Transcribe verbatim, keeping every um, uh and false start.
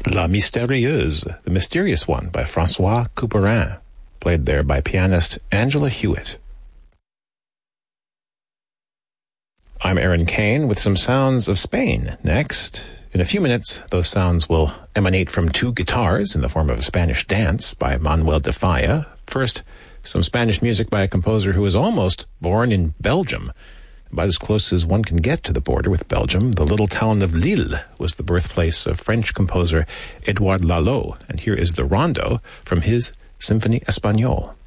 La Mystérieuse, The Mysterious One, by François Couperin, played there by pianist Angela Hewitt. I'm Aaron Kane with some sounds of Spain next. In a few minutes, those sounds will emanate from two guitars in the form of a Spanish dance by Manuel de Falla. First, some Spanish music by a composer who was almost born in Belgium. About as close as one can get to the border with Belgium, the little town of Lille was the birthplace of French composer Edouard Lalo. And here is the Rondo from his Symphonie Espagnole.